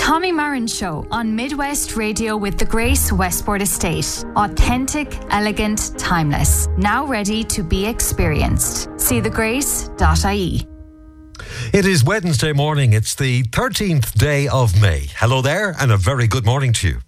Tommy Marin Show on Midwest Radio with the Grace Westport Estate. Authentic, elegant, timeless. Now ready to be experienced. See thegrace.ie. It is Wednesday morning. It's the 13th day of May. Hello there and a very good morning to you.